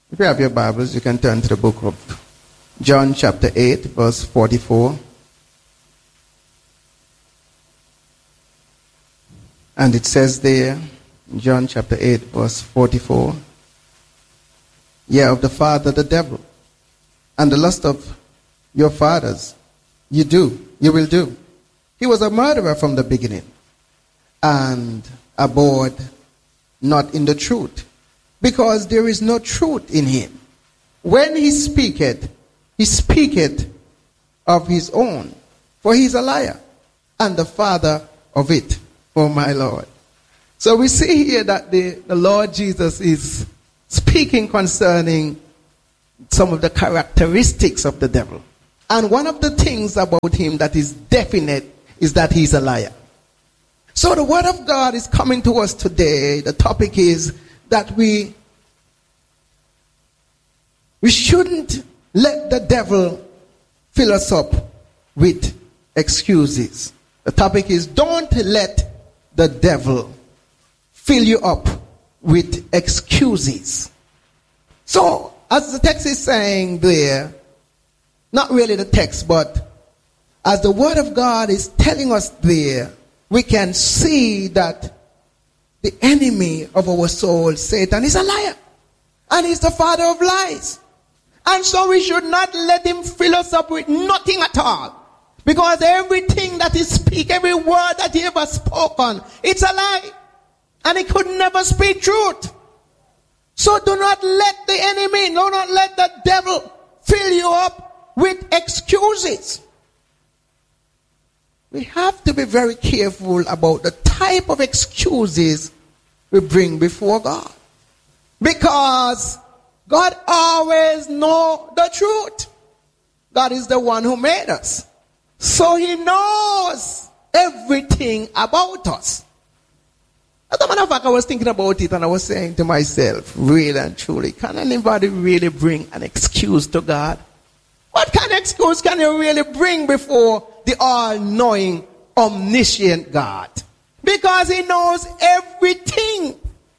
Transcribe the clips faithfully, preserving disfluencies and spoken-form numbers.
If you have your Bibles, you can turn to the book of John chapter eight, verse forty-four. And it says there, John chapter eight, verse forty-four, "Ye are of the father the devil, and the lust of your fathers you do, you will do. He was a murderer from the beginning, and abode not in the truth, because there is no truth in him. When he speaketh, he speaketh of his own, for he is a liar, and the father of it, oh my Lord." So we see here that the, the Lord Jesus is speaking concerning some of the characteristics of the devil. And one of the things about him that is definite is that he's a liar. So the word of God is coming to us today. The topic is that we we shouldn't let the devil fill us up with excuses. The topic is, don't let the devil fill you up with excuses. So, as the text is saying there, not really the text, but as the word of God is telling us there, we can see that the enemy of our soul, Satan, is a liar. And he's the father of lies. And so we should not let him fill us up with nothing at all. Because everything that he speaks, every word that he ever spoken, it's a lie. And he could never speak truth. So do not let the enemy, do not let the devil fill you up with excuses. We have to be very careful about the type of excuses we bring before God. Because God always knows the truth. God is the one who made us. So he knows everything about us. As a matter of fact, I was thinking about it and I was saying to myself, really and truly, can anybody really bring an excuse to God? What kind of excuse can you really bring before the all-knowing, omniscient God? Because he knows everything.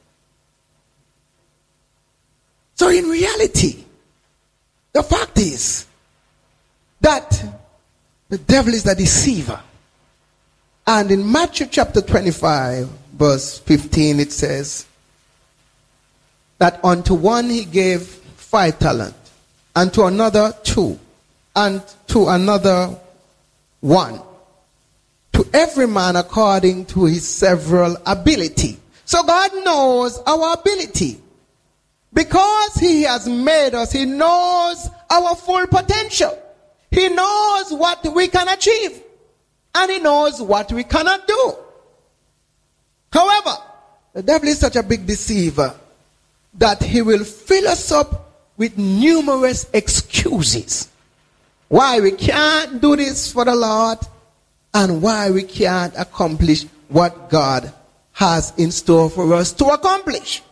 So in reality, the fact is that the devil is the deceiver. And in Matthew chapter twenty-five, verse fifteen, it says that unto one he gave five talents, and to another two, and to another one, to every man according to his several ability. So God knows our ability. Because he has made us, he knows our full potential. He knows what we can achieve. And he knows what we cannot do. However, the devil is such a big deceiver that he will fill us up with numerous excuses. Why we can't do this for the Lord and why we can't accomplish what God has in store for us to accomplish.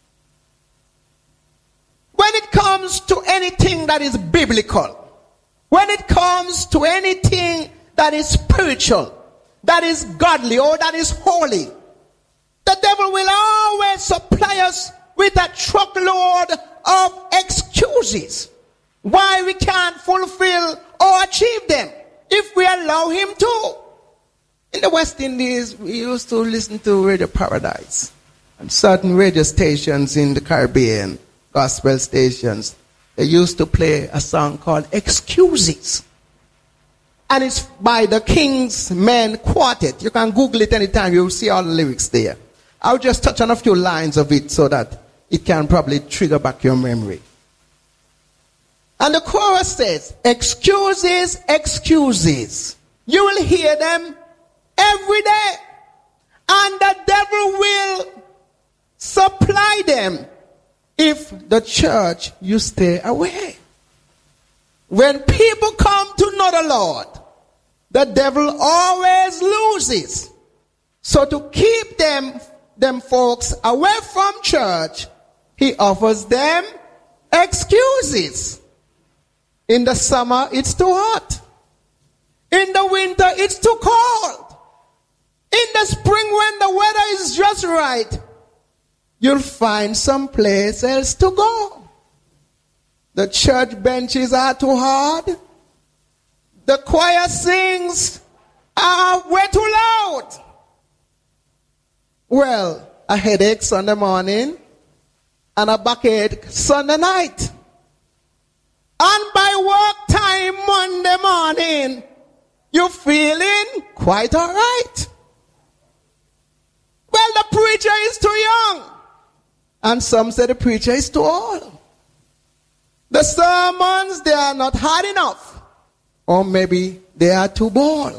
When it comes to anything that is biblical, when it comes to anything that is spiritual, that is godly, or that is holy, the devil will always supply us with a truckload of excuses why we can't fulfill or achieve them if we allow him to. In the West Indies, we used to listen to Radio Paradise and certain radio stations in the Caribbean, gospel stations, they used to play a song called Excuses. And it's by the King's Men Quartet. You can Google it anytime, you'll see all the lyrics there. I'll just touch on a few lines of it so that it can probably trigger back your memory. And the chorus says, excuses, excuses. You will hear them every day. And the devil will supply them if the church you stay away. When people come to know the Lord, the devil always loses. So to keep them, them folks away from church, he offers them excuses. In the summer, it's too hot. In the winter, it's too cold. In the spring, when the weather is just right, you'll find some place else to go. The church benches are too hard. The choir sings are way too loud. Well, a headache Sunday morning and a backache Sunday night. And by work time Monday morning, you're feeling quite all right. Well, the preacher is too young. And some say the preacher is too old. The sermons, they are not hard enough. Or maybe they are too bold.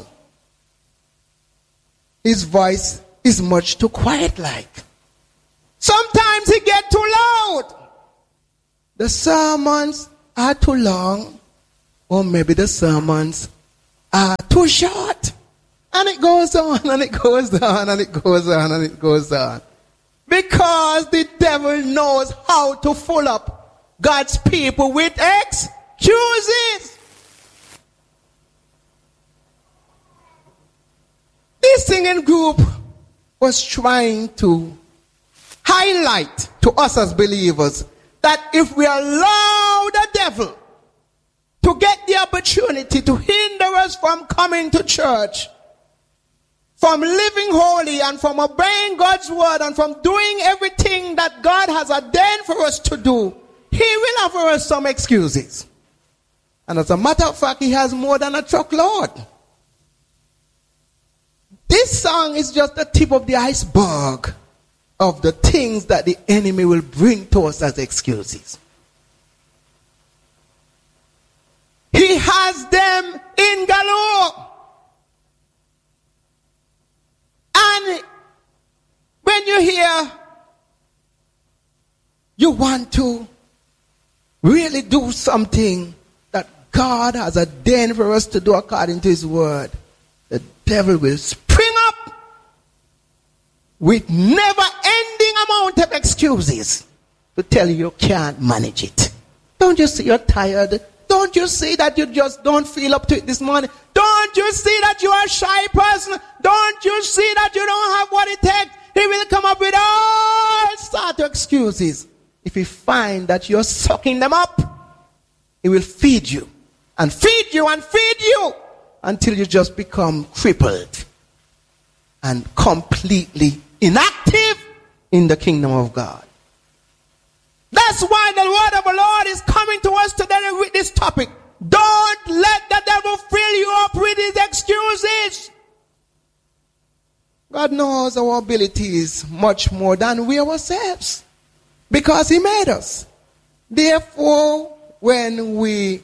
His voice is much too quiet like. Sometimes he gets too loud. The sermons are too long. Or maybe the sermons are too short. And it goes on and it goes on and it goes on and it goes on. Because the devil knows how to fool up God's people with excuses. This singing group was trying to highlight to us as believers that if we allow the devil to get the opportunity to hinder us from coming to church, from living holy and from obeying God's word and from doing everything that God has ordained for us to do, he will offer us some excuses. And as a matter of fact, he has more than a truckload. This song is just the tip of the iceberg of the things that the enemy will bring to us as excuses. He has them in galore. And when you hear you want to really do something that God has ordained for us to do according to his word, the devil will spring up with never-ending amount of excuses to tell you you can't manage it. Don't you see you're tired? Don't you see that you just don't feel up to it this morning? Don't you see that you are a shy person? Don't you see that you don't have what it takes? He will come up with all sorts of excuses. If he finds that you're sucking them up, he will feed you and feed you and feed you until you just become crippled and completely inactive in the kingdom of God. That's why the word of the Lord is coming to us today with this topic. Don't let the devil fill you up with his excuses. God knows our abilities much more than we ourselves, because he made us. Therefore, when we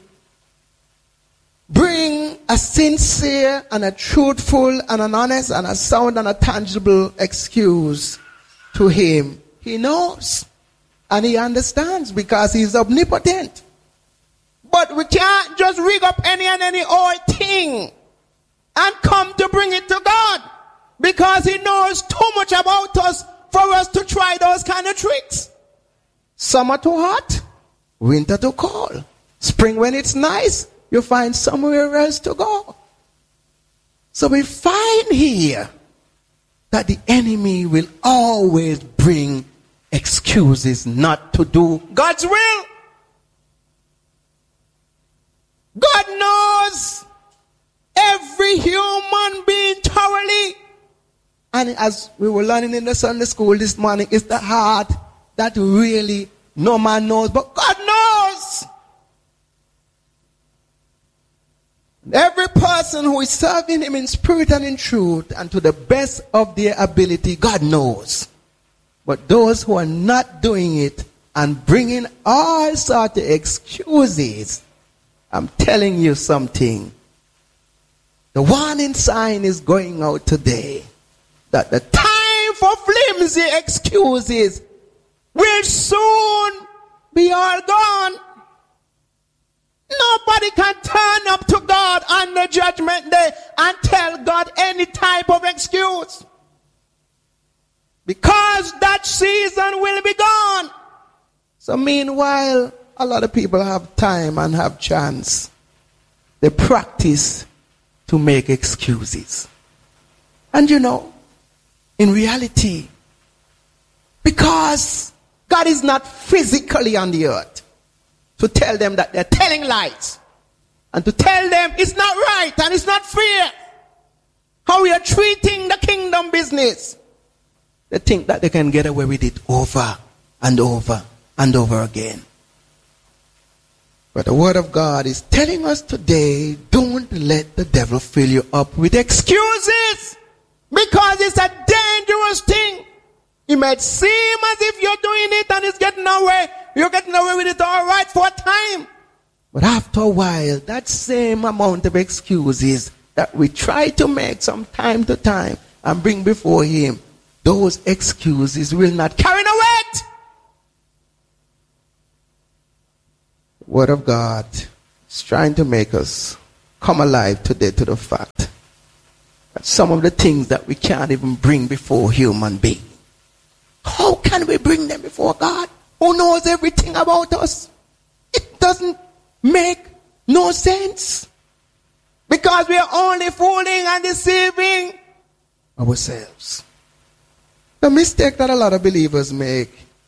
bring a sincere and a truthful and an honest and a sound and a tangible excuse to him, he knows. And he understands because he's omnipotent. But we can't just rig up any and any old thing and come to bring it to God, because he knows too much about us for us to try those kind of tricks. Summer too hot, winter too cold. Spring when it's nice, you find somewhere else to go. So we find here that the enemy will always bring excuses not to do God's will. God knows every human being thoroughly. And as we were learning in the Sunday school this morning, it's the heart that really no man knows, but God knows. Every person who is serving him in spirit and in truth and to the best of their ability, God knows. But those who are not doing it and bringing all sorts of excuses, I'm telling you something. The warning sign is going out today that the time for flimsy excuses will soon be all gone. Nobody can turn up to God on the judgment day and tell God any type of excuse, because that season will be gone. So meanwhile, a lot of people have time and have chance. They practice to make excuses. And you know, in reality, because God is not physically on the earth, to tell them that they're telling lies. And to tell them it's not right and it's not fair. How we are treating the kingdom business. They think that they can get away with it over and over and over again. But the word of God is telling us today, don't let the devil fill you up with excuses. Because it's a dangerous thing. It might seem as if you're doing it and it's getting away. You're getting away with it all right for a time. But after a while, that same amount of excuses that we try to make from time to time and bring before him, those excuses will not carry no weight. The word of God is trying to make us come alive today to the fact that some of the things that we can't even bring before human beings, how can we bring them before God, who knows everything about us? It doesn't make no sense. Because we are only fooling and deceiving ourselves. The mistake that a lot of believers make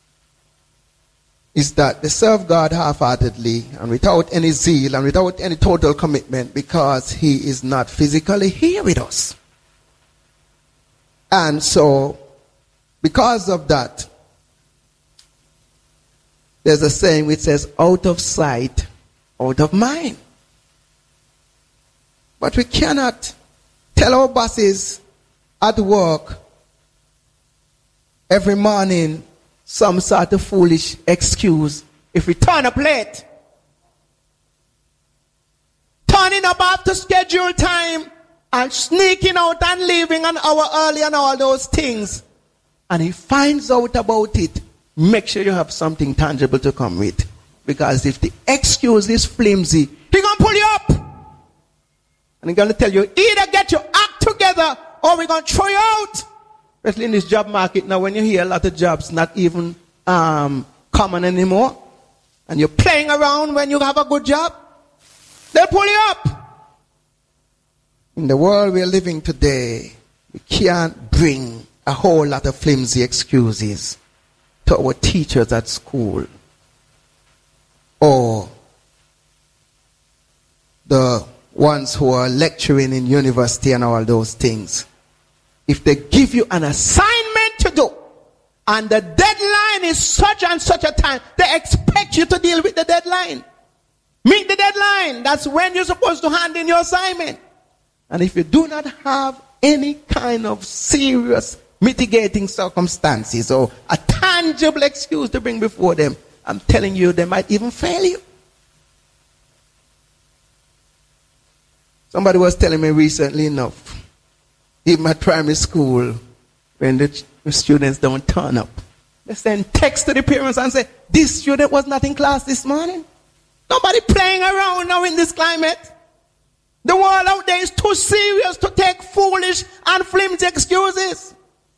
is that they serve God half-heartedly and without any zeal and without any total commitment because he is not physically here with us. And so, because of that, there's a saying which says, out of sight, out of mind. But we cannot tell our bosses at work every morning some sort of foolish excuse if we turn up late. Turning up after schedule time and sneaking out and leaving an hour early and all those things. And he finds out about it. Make sure you have something tangible to come with. Because if the excuse is flimsy, he's going to pull you up. And he's going to tell you, either get your act together or we're going to throw you out. Especially in this job market now, when you hear a lot of jobs not even um, common anymore. And you're playing around when you have a good job. They'll pull you up. In the world we're living today, we can't bring a whole lot of flimsy excuses to our teachers at school. Or the ones who are lecturing in university and all those things. If they give you an assignment to do, and the deadline is such and such a time, they expect you to deal with the deadline. Meet the deadline. That's when you're supposed to hand in your assignment. And if you do not have any kind of serious mitigating circumstances or a tangible excuse to bring before them, I'm telling you, they might even fail you. Somebody was telling me recently enough, even at primary school, when the students don't turn up, they send text to the parents and say, this student was not in class this morning. Nobody playing around now in this climate. The world out there is too serious to take foolish and flimsy excuses.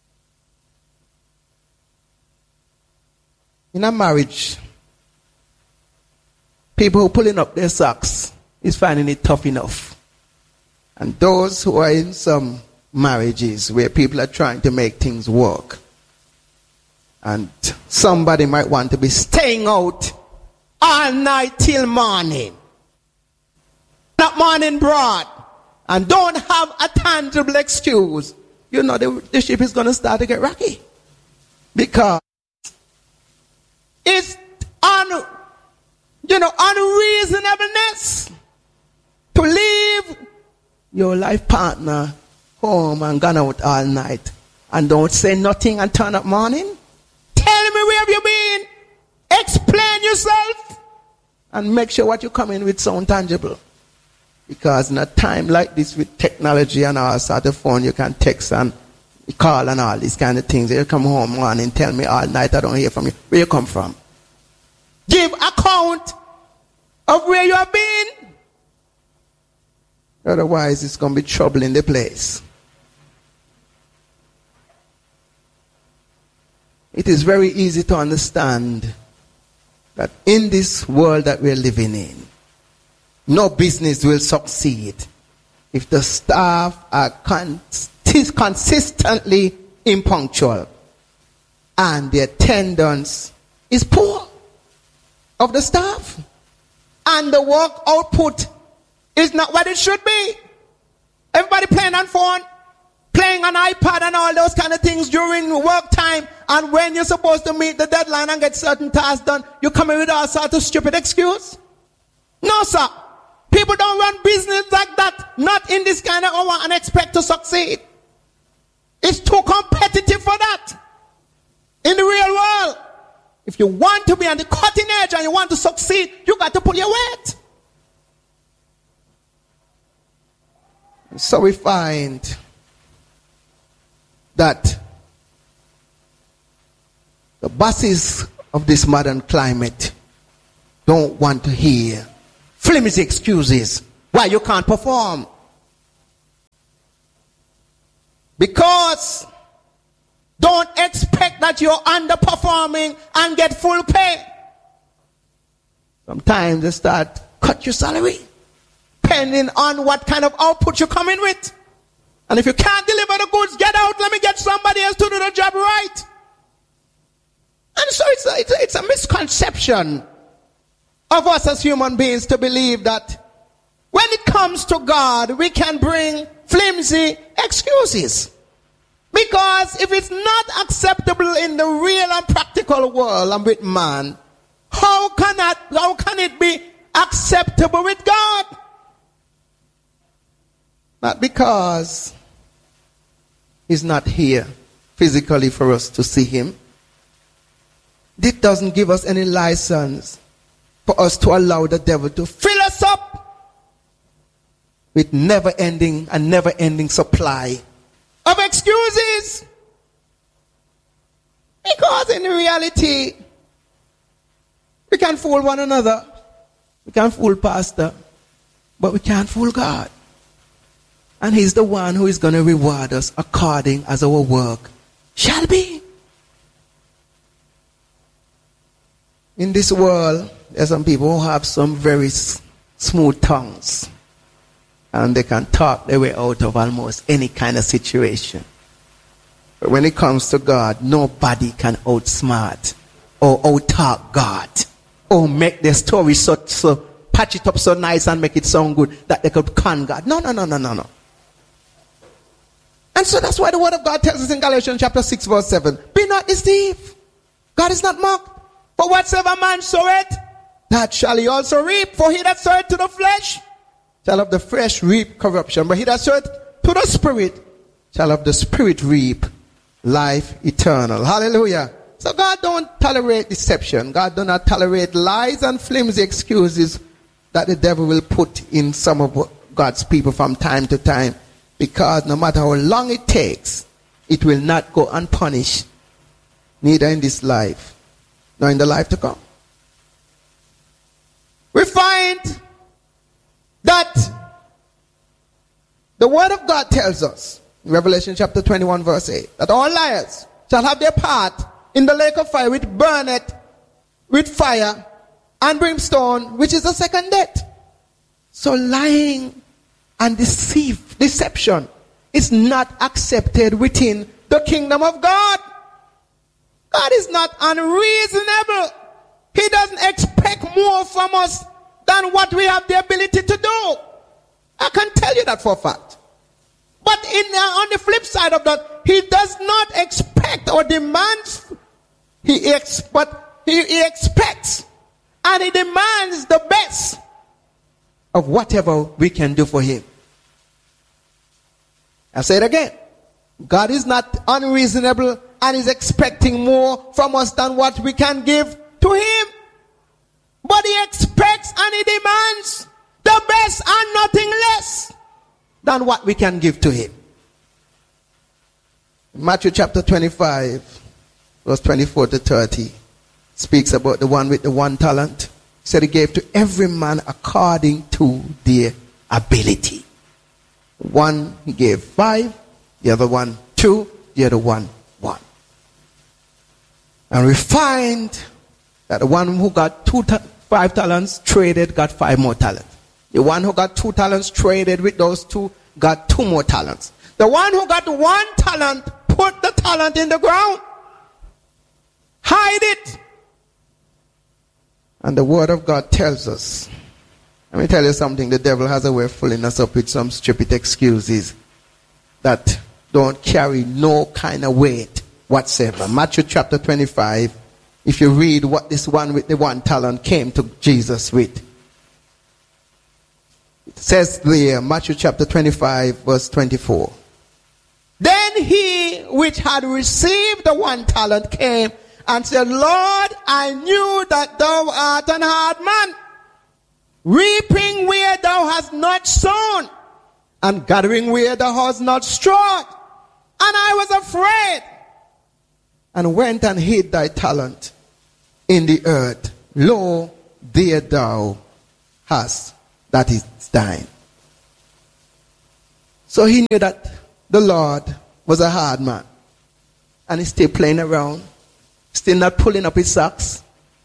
In a marriage, people who are pulling up their socks is finding it tough enough. And those who are in some marriages where people are trying to make things work, and somebody might want to be staying out all night till morning, not morning broad, and don't have a tangible excuse, you know the, the ship is going to start to get rocky. Because it's un, you know, unreasonableness to leave your life partner home and gone out all night and don't say nothing and turn up morning. Tell me where have you been. Explain yourself and make sure what you come in with sound tangible. Because in a time like this with technology and all sort of phone, you can text and call and all these kind of things. You come home morning, tell me all night I don't hear from you. Where you come from? Give account of where you have been. Otherwise, it's going to be trouble in the place. It is very easy to understand that in this world that we're living in, no business will succeed if the staff are con- consistently impunctual and the attendance is poor of the staff. and the work output is not what it should be. Everybody playing on phone, playing on iPad and all those kind of things during work time, and when you're supposed to meet the deadline and get certain tasks done, you come in with all sorts of stupid excuse. No, sir. People don't run business like that, not in this kind of hour, and expect to succeed. It's too competitive for that. In the real world, if you want to be on the cutting edge and you want to succeed, you got to pull your weight. So we find that the bosses of this modern climate don't want to hear flimsy excuses why you can't perform. Because don't expect that you're underperforming and get full pay. Sometimes they start cut your salary depending on what kind of output you're coming with. And if you can't deliver the goods, get out. Let me get somebody else to do the job right. And so it's a, it's a, it's a misconception of us as human beings to believe that when it comes to God, we can bring flimsy excuses. Because if it's not acceptable in the real and practical world and with man, how can that, how can it be acceptable with God? Not because he's not here physically for us to see him. This doesn't give us any license for us to allow the devil to fill us up with never-ending and never-ending supply of excuses. Because in reality, we can fool one another. We can fool pastor, but we can't fool God. And he's the one who is going to reward us according as our work shall be. In this world, there's some people who have some very s- smooth tongues. And they can talk their way out of almost any kind of situation. But when it comes to God, nobody can outsmart or out-talk God. Or make their story so, so, patch it up so nice and make it sound good that they could con God. No, no, no, no, no, no. And so that's why the word of God tells us in Galatians chapter six verse seven. Be not deceived. God is not mocked. For whatsoever man soweth, that shall he also reap. For he that soweth to the flesh shall of the flesh reap corruption. But he that soweth to the spirit shall of the spirit reap life eternal. Hallelujah. So God don't tolerate deception. God do not tolerate lies and flimsy excuses that the devil will put in some of God's people from time to time. Because no matter how long it takes, it will not go unpunished. Neither in this life, nor in the life to come. We find that the word of God tells us, in Revelation chapter twenty-one verse eight, that all liars shall have their part in the lake of fire, which burneth with fire and brimstone, which is the second death. So lying and deceive, deception is not accepted within the kingdom of God. God is not unreasonable. He doesn't expect more from us than what we have the ability to do. I can tell you that for a fact. But in, uh, on the flip side of that, he does not expect or demands. He ex- but he, he expects and he demands the best of whatever we can do for him. I'll say it again. God is not unreasonable and is expecting more from us than what we can give to him. But he expects and he demands the best and nothing less than what we can give to him. Matthew chapter twenty-five, verse twenty-four to thirty, speaks about the one with the one talent. He said he gave to every man according to their ability. One he gave five, the other one two, the other one one. And we find that the one who got two ta- five talents traded, got five more talents. The one who got two talents traded with those two, got two more talents. The one who got one talent put the talent in the ground. Hide it. And the word of God tells us Let me tell you something. The devil has a way of filling us up with some stupid excuses that don't carry no kind of weight whatsoever. Matthew chapter twenty-five, if you read what this one with the one talent came to Jesus with. It says there, Matthew chapter twenty-five, verse twenty-four. Then he which had received the one talent came and said, Lord, I knew that thou art an hard man, reaping where thou hast not sown, and gathering where thou hast not strawed. And I was afraid, and went and hid thy talent in the earth. Lo, there thou hast, that is thine. So he knew that the Lord was a hard man, and he's still playing around, still not pulling up his socks.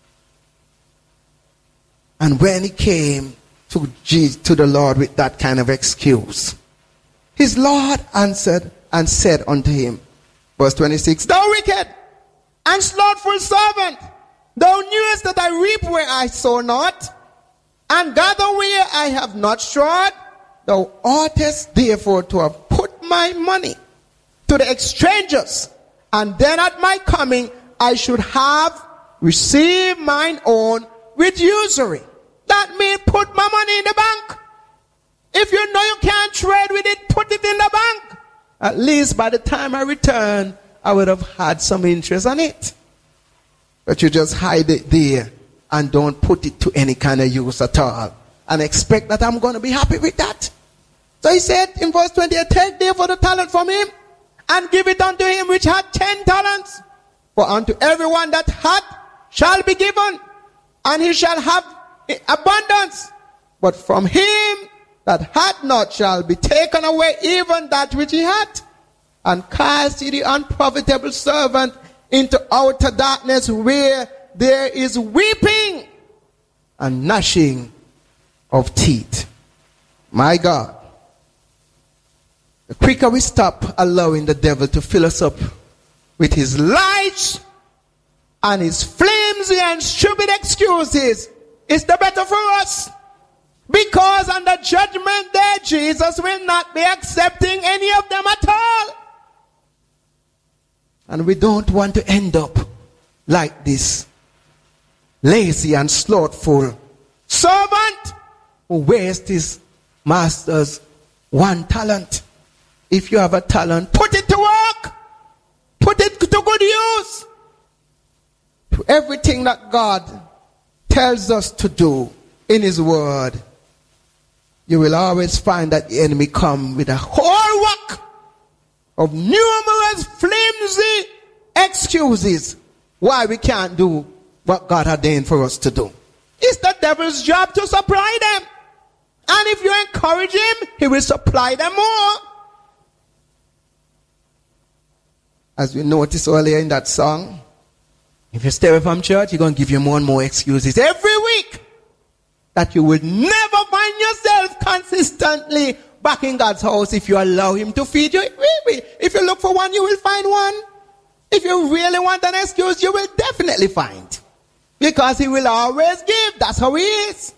And when he came to Jesus, to the Lord with that kind of excuse, his Lord answered and said unto him, verse twenty-six, Thou wicked and slothful servant, thou knewest that I reap where I sow not, and gather where I have not strawed. Thou oughtest therefore to have put my money to the exchangers, and then at my coming I should have received mine own with usury. That means put my money in the bank. If you know you can't trade with it, put it in the bank. At least by the time I return, I would have had some interest on it. But you just hide it there and don't put it to any kind of use at all, and expect that I'm going to be happy with that. So he said in verse twenty-eight, Take therefore the talent from him, and give it unto him which had ten talents. For unto everyone that hath shall be given, and he shall have abundance. But from him that hath not shall be taken away even that which he hath. And cast ye the unprofitable servant into outer darkness, where there is weeping and gnashing of teeth. My God. The quicker we stop allowing the devil to fill us up with his lies and his flimsy and stupid excuses, it's the better for us. Because on the judgment day, Jesus will not be accepting any of them at all. And we don't want to end up like this lazy and slothful servant who wastes his master's one talent. If you have a talent, put it to work. Put it to good use. To everything that God tells us to do in his word, you will always find that the enemy come with a whole whack of numerous flimsy excuses why we can't do what God ordained for us to do. It's the devil's job to supply them. And if you encourage him, he will supply them more. As we noticed earlier in that song, if you stay away from church, he's going to give you more and more excuses every week that you will never find yourself consistently back in God's house if you allow him to feed you. If you look for one, you will find one. If you really want an excuse, you will definitely find. Because he will always give. That's how he is.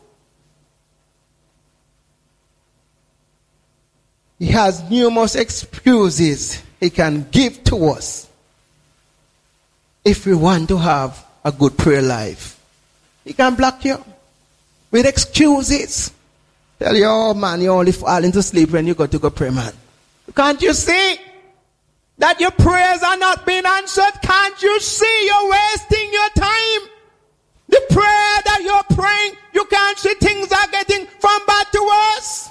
He has numerous excuses he can give to us if we want to have a good prayer life. He can block you with excuses. Tell you, oh man, you only fall into sleep when you go to go pray, man. Can't you see that your prayers are not being answered? Can't you see you're wasting your time? The prayer that you're praying, you can't see things are getting from bad to worse.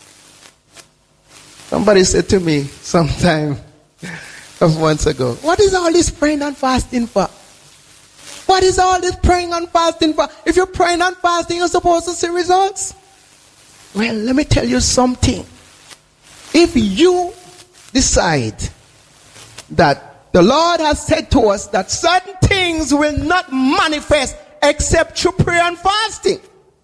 Somebody said to me sometime of months ago, what is all this praying and fasting for? What is all this praying and fasting for? If you're praying and fasting, you're supposed to see results. Well, let me tell you something. If you decide that the Lord has said to us that certain things will not manifest except through prayer and fasting.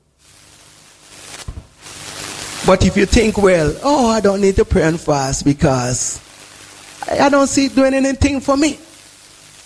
But if you think, well, oh, I don't need to pray and fast because I don't see it doing anything for me.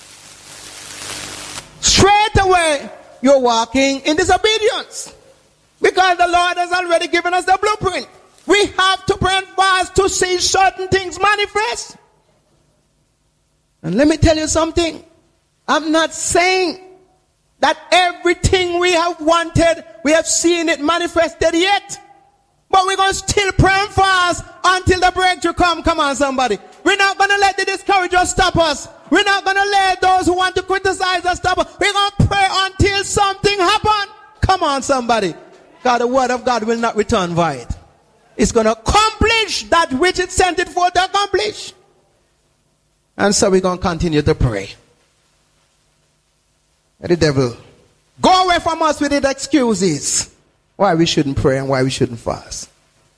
Straight away, you're walking in disobedience. Because the Lord has already given us the blueprint. We have to pray and fast to see certain things manifest. And let me tell you something. I'm not saying that everything we have wanted, we have seen it manifested yet. But we're going to still pray and fast until the breakthrough come. Come on, somebody. We're not going to let the discouragers stop us. We're not going to let those who want to criticize us stop us. We're going to pray until something happens. Come on, somebody. God, the word of God will not return void. It's going to accomplish that which it sent it for to accomplish. And so we're going to continue to pray. The devil, go away from us with his excuses. Why we shouldn't pray and why we shouldn't fast.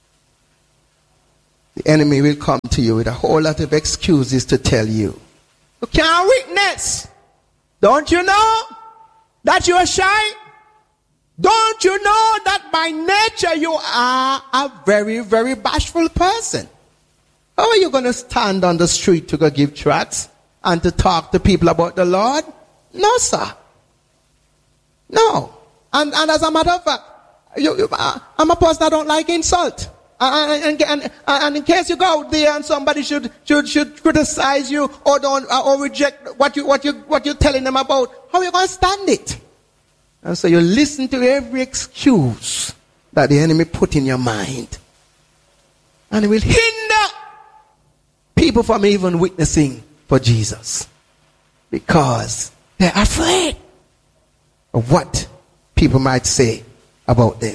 The enemy will come to you with a whole lot of excuses to tell you. You can't witness. Don't you know that you are shy? Don't you know that by nature you are a very, very bashful person? How are you going to stand on the street to go give tracts and to talk to people about the Lord? No, sir. No. And, and as a matter of fact, you, you, uh, I'm a person that don't like insult. Uh, and, and, and, and in case you go out there and somebody should should should criticize you or don't uh, or reject what you what you what you're telling them about, how are you going to stand it? And so you listen to every excuse that the enemy put in your mind, and it will hinder people from even witnessing for Jesus because they're afraid of what people might say about them.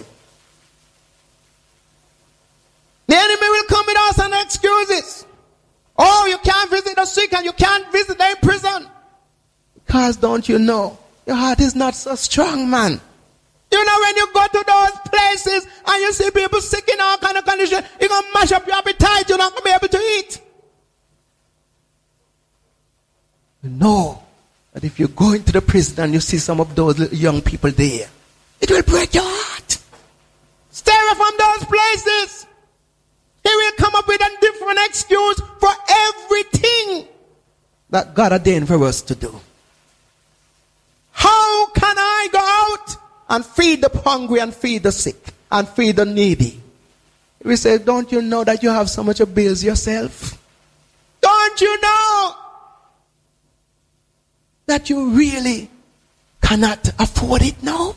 The enemy will come with us and excuses. Oh, you can't visit the sick and you can't visit them in prison. Because don't you know, your heart is not so strong, man. You know, when you go to those places and you see people sick in all kind of condition, you're going to mash up your appetite. You're not going to be able to eat. You know that if you go into the prison and you see some of those little young people there, it will break your heart. Stay away from those places. He will come up with a different excuse for everything that God ordained for us to do. How can I go out and feed the hungry and feed the sick and feed the needy? We say, don't you know that you have so much of bills yourself? Don't you know that you really cannot afford it now?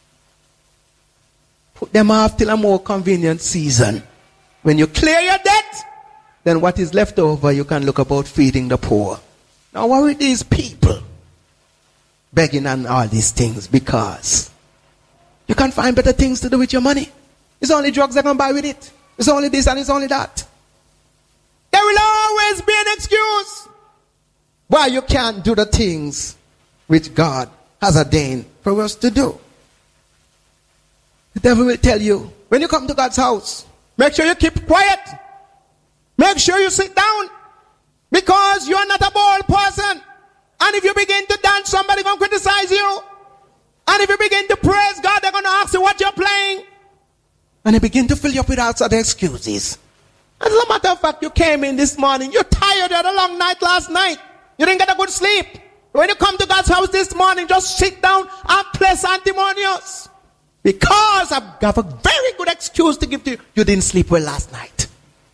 Put them off till a more convenient season. When you clear your debt, then what is left over, you can look about feeding the poor. Now worry these people begging and all these things because you can find better things to do with your money. It's only drugs they can buy with it. It's only this and it's only that. There will always be an excuse why you can't do the things which God has ordained for us to do. The devil will tell you, when you come to God's house, make sure you keep quiet. Make sure you sit down. Because you are not a bold person. And if you begin to dance, somebody going to criticize you. And if you begin to praise God, they're going to ask you what you're playing. And they begin to fill you up with all sorts of excuses. As a matter of fact, you came in this morning. You're tired. You had a long night last night. You didn't get a good sleep. When you come to God's house this morning, just sit down and play Sanctimonious. Because I've got a very good excuse to give to you. You didn't sleep well last night.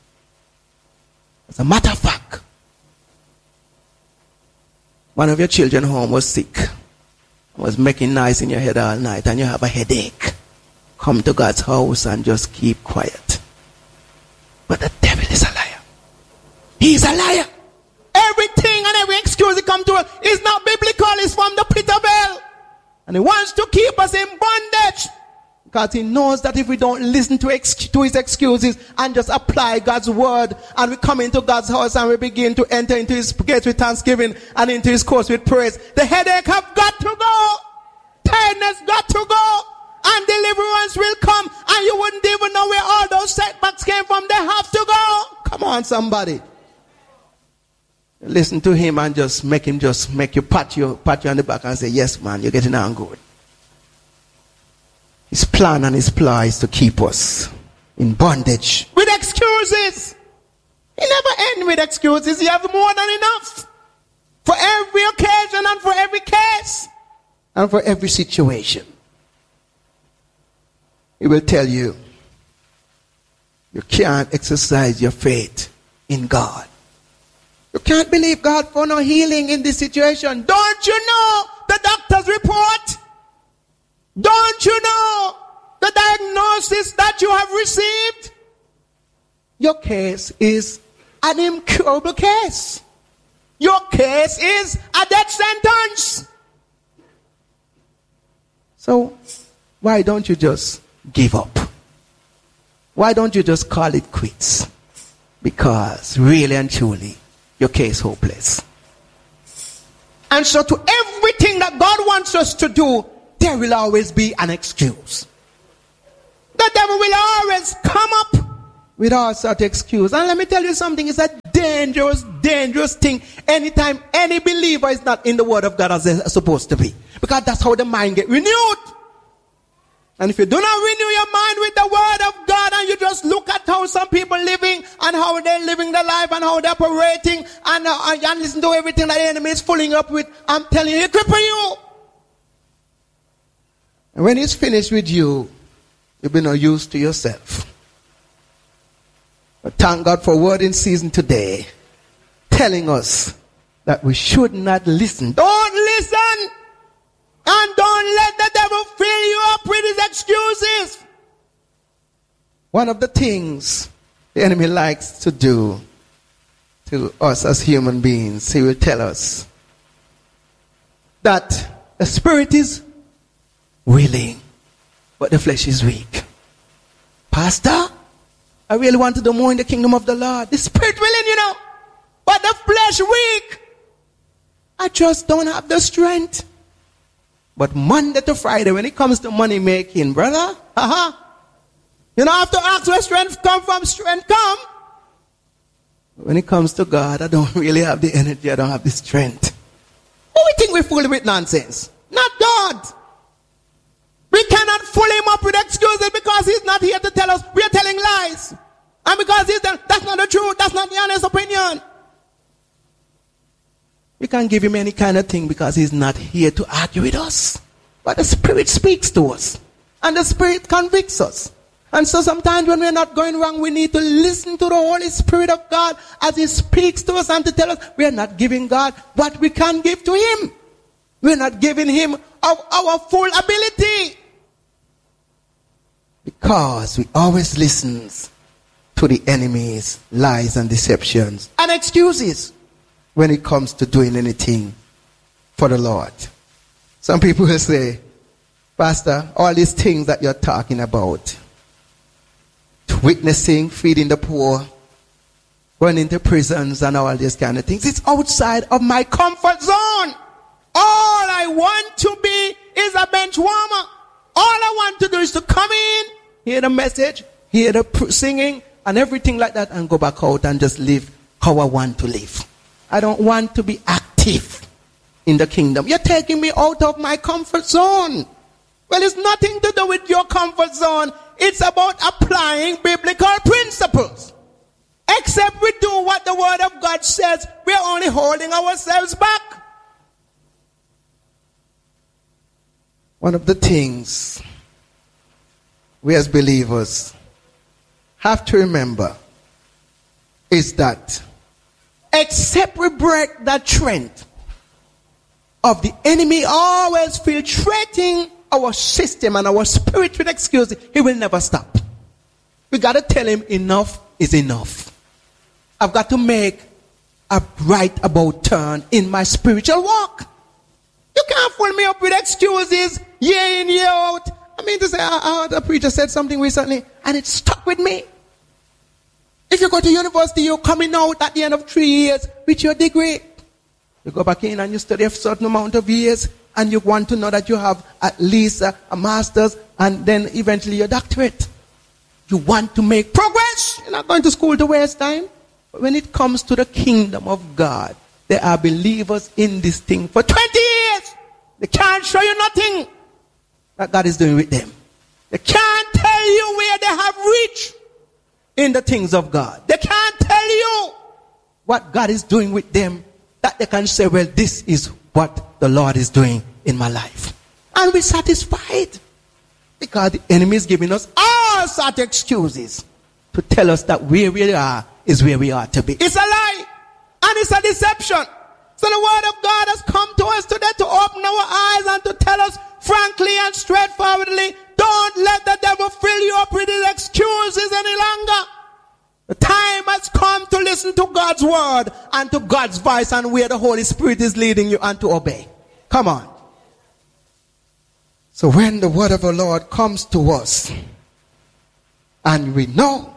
As a matter of fact, one of your children home was sick. Was making noise in your head all night and you have a headache. Come to God's house and just keep quiet. But the devil is a liar. He's a liar. Everything and every excuse he comes to us is not biblical. It's from the pit of hell. And he wants to keep us in bondage. Because he knows that if we don't listen to, ex- to his excuses and just apply God's word and we come into God's house and we begin to enter into his gates with thanksgiving and into his courts with praise, the headache have got to go. Tiredness got to go. And deliverance will come and you wouldn't even know where all those setbacks came from. They have to go. Come on, somebody. Listen to him and just make him just make you pat you, pat you on the back and say, yes, man, you're getting on good. His plan and his ploy is to keep us in bondage. With excuses. He never ends with excuses. He has more than enough. For every occasion and for every case. And for every situation. he will tell you, you can't exercise your faith in God. You can't believe God for no healing in this situation. Don't you know the doctor's report? Don't you know the diagnosis that you have received? Your case is an incurable case. Your case is a death sentence. So, why don't you just give up? Why don't you just call it quits? Because really and truly, your case is hopeless. And so to everything that God wants us to do, there will always be an excuse. The devil will always come up with all such excuse. And let me tell you something, it's a dangerous, dangerous thing anytime any believer is not in the word of God as they're supposed to be. Because that's how the mind gets renewed. And if you do not renew your mind with the word of God and you just look at how some people living and how they're living their life and how they're operating and, uh, and listen to everything that the enemy is fooling up with, I'm telling you, he'll cripple you. And when he's finished with you, you'll be no use to yourself. But thank God for word in season today telling us that we should not listen. Don't listen! And don't let the devil fill you up with his excuses. One of the things the enemy likes to do to us as human beings, he will tell us that the spirit is willing, but the flesh is weak. Pastor, I really want to do more in the kingdom of the Lord. The spirit willing, you know, but the flesh weak. I just don't have the strength. But Monday to Friday, when it comes to money making, brother, uh-huh, you don't have to ask where strength come from, strength come. When it comes to God, I don't really have the energy, I don't have the strength. Who we think we're fooling with nonsense? Not God. We cannot fool him up with excuses because he's not here to tell us we are telling lies. And because he's the, that's not the truth, that's not the honest opinion. We can't give him any kind of thing because he's not here to argue with us. But the Spirit speaks to us. And the Spirit convicts us. And so sometimes when we're not going wrong, we need to listen to the Holy Spirit of God as he speaks to us and to tell us we are not giving God what we can give to him. We're not giving him our, our full ability. Because we always listen to the enemy's lies and deceptions and excuses when it comes to doing anything for the Lord. Some people will say, Pastor, all these things that you're talking about, witnessing, feeding the poor, going into prisons and all these kind of things, it's outside of my comfort zone. All I want to be is a bench warmer. All I want to do is to come in, hear the message, hear the singing and everything like that and go back out and just live how I want to live. I don't want to be active in the kingdom. You're taking me out of my comfort zone. Well, it's nothing to do with your comfort zone. It's about applying biblical principles. Except we do what the word of God says, we're only holding ourselves back. One of the things we as believers have to remember is that except we break that trend of the enemy always filtrating our system and our spirit with excuses, he will never stop. We got to tell him enough is enough. I've got to make a right about turn in my spiritual walk. You can't fool me up with excuses year in, year out. I mean to say, I heard a preacher said something recently and it stuck with me. If you go to university, you're coming out at the end of three years with your degree. You go back in and you study a certain amount of years and you want to know that you have at least a, a master's and then eventually your doctorate. You want to make progress. You're not going to school to waste time. But when it comes to the kingdom of God, there are believers in this thing for twenty years. They can't show you nothing that God is doing with them. They can't tell you where they have reached in the things of God. They can't tell you what God is doing with them, that they can say, well, this is what the Lord is doing in my life. And we're satisfied. Because the enemy is giving us all sorts of excuses to tell us that where we are is where we are to be. It's a lie. And it's a deception. So the word of God has come to us today to open our eyes and to tell us frankly and straightforwardly, don't let the devil fill you up with his excuses any longer. The time has come to listen to God's word and to God's voice and where the Holy Spirit is leading you and to obey. Come on. So when the word of the Lord comes to us and we know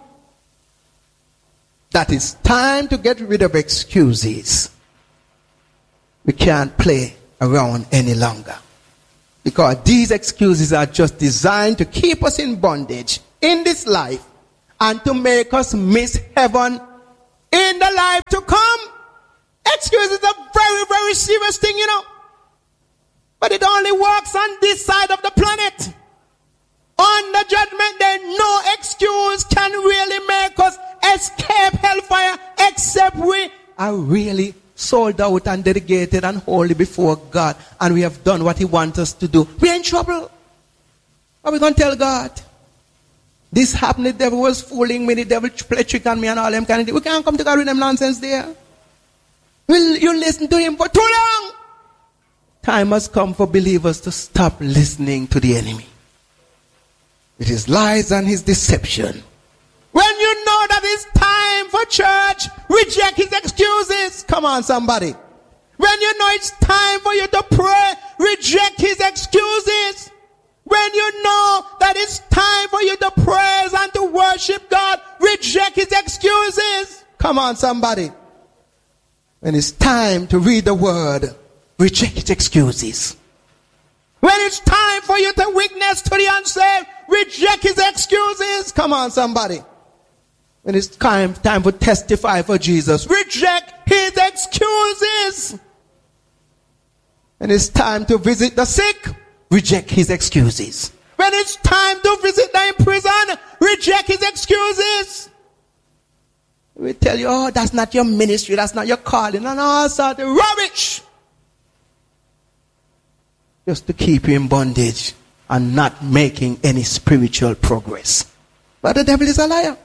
that it's time to get rid of excuses, we can't play around any longer. Because these excuses are just designed to keep us in bondage in this life and to make us miss heaven in the life to come. Excuses are a very, very serious thing, you know. But it only works on this side of the planet. On the judgment day, no excuse can really make us escape hellfire except we are really sold out and dedicated and holy before God, and we have done what he wants us to do. We're in trouble. What are we going to tell God? This happened, the devil was fooling me, the devil played trick on me and all them kind of things. We can't come to God with them nonsense there. Will you listen to him for too long? Time has come for believers to stop listening to the enemy with his lies and his deception. When you know that it's time for church, reject his excuses. Come on, somebody. When you know it's time for you to pray, reject his excuses. When you know that it's time for you to praise and to worship God, reject his excuses. Come on, somebody. When it's time to read the word, reject his excuses. When it's time for you to witness to the unsaved, reject his excuses. Come on, somebody. When it's time, time for testify for Jesus, reject his excuses. When it's time to visit the sick, reject his excuses. When it's time to visit the in prison, reject his excuses. We tell you, oh, that's not your ministry, that's not your calling, and all sorts of rubbish. Just to keep you in bondage and not making any spiritual progress. But the devil is a liar.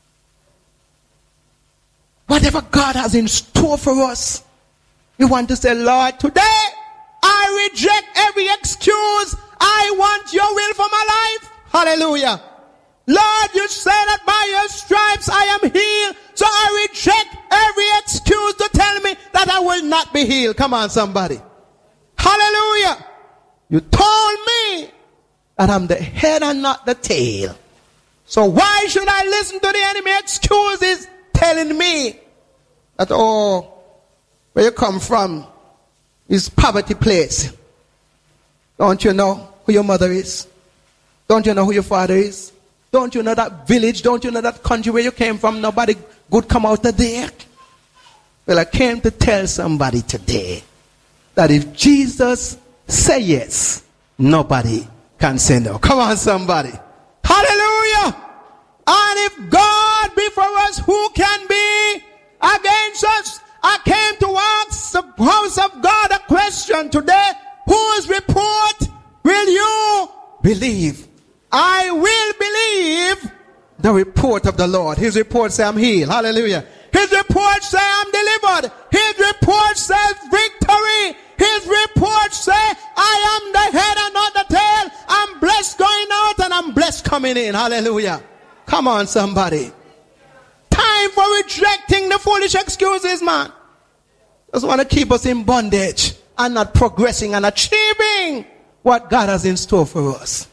Whatever God has in store for us, we want to say, Lord, today I reject every excuse. I want your will for my life. Hallelujah. Lord, you say that by your stripes I am healed. So I reject every excuse to tell me that I will not be healed. Come on, somebody. Hallelujah. You told me that I'm the head and not the tail. So why should I listen to the enemy excuses telling me that, oh, where you come from is poverty place. Don't you know who your mother is? Don't you know who your father is? Don't you know that village? Don't you know that country where you came from? Nobody good come out of there. Well, I came to tell somebody today that if Jesus say yes, nobody can say no. Come on, somebody. Hallelujah. And if God be for us, who can be against us? I came to ask the house of God a question today. Whose report will you believe? I will believe the report of the Lord. His report says I'm healed. Hallelujah. His report says I'm delivered. His report says victory. His report says I am the head and not the tail. I'm blessed going out and I'm blessed coming in. Hallelujah. Come on, somebody. Time for rejecting the foolish excuses, man. Just want to keep us in bondage and not progressing and achieving what God has in store for us.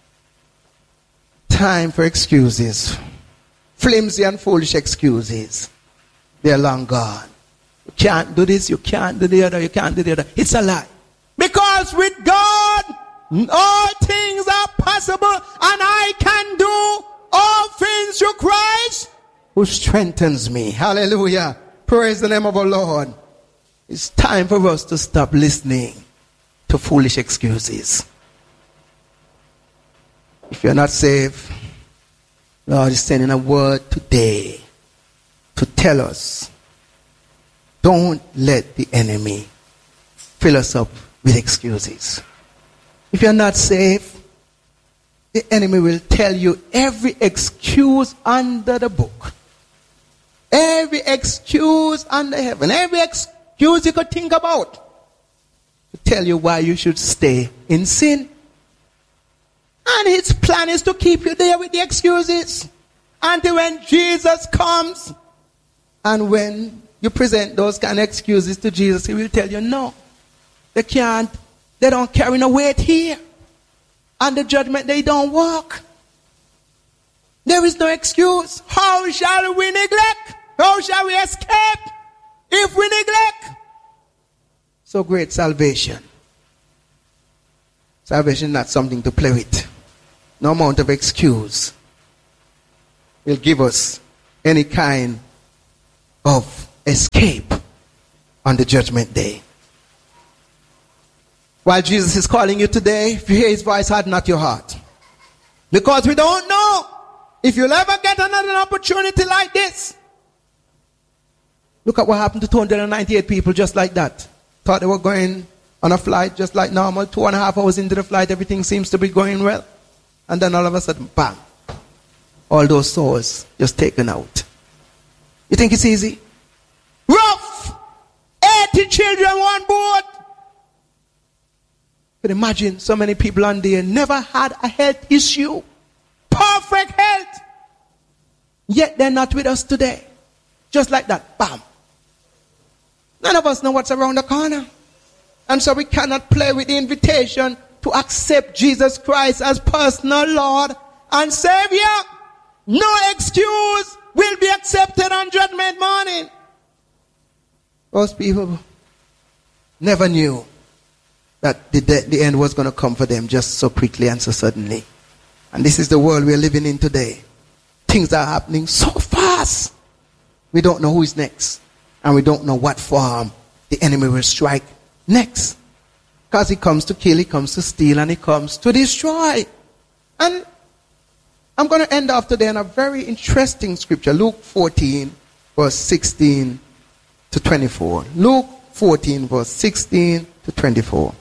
Time for excuses. Flimsy and foolish excuses. They're long gone. You can't do this, you can't do the other, you can't do the other. It's a lie. Because with God, all things are possible, and I can do all things through Christ who strengthens me. Hallelujah. Praise the name of our Lord. It's time for us to stop listening to foolish excuses. If you're not saved, Lord is sending a word today to tell us, don't let the enemy fill us up with excuses. If you're not saved, the enemy will tell you every excuse under the book. Every excuse under heaven. Every excuse you could think about. To tell you why you should stay in sin. And his plan is to keep you there with the excuses. Until when Jesus comes. And when you present those kind of excuses to Jesus, he will tell you, no. They can't. They don't carry no weight here. And the judgment, they don't work. There is no excuse. How shall we neglect? How shall we escape if we neglect? So great salvation. Salvation is not something to play with. No amount of excuse will give us any kind of escape on the judgment day. While Jesus is calling you today, if you hear his voice, harden not your heart. Because we don't know if you'll ever get another opportunity like this. Look at what happened to two hundred ninety-eight people just like that. Thought they were going on a flight just like normal. Two and a half hours into the flight, everything seems to be going well. And then all of a sudden, bang. All those souls just taken out. You think it's easy? Rough! eighty children on board. You can imagine so many people on there never had a health issue. Perfect health. Yet they're not with us today. Just like that. Bam. None of us know what's around the corner. And so we cannot play with the invitation to accept Jesus Christ as personal Lord and Savior. No excuse will be accepted on judgment morning. Those people never knew that the, the end was going to come for them just so quickly and so suddenly. And this is the world we're living in today. Things are happening so fast. We don't know who is next. And we don't know what form the enemy will strike next. Because he comes to kill, he comes to steal, and he comes to destroy. And I'm going to end off today on a very interesting scripture. Luke fourteen, verse sixteen to twenty-four. Luke fourteen, verse sixteen to twenty-four.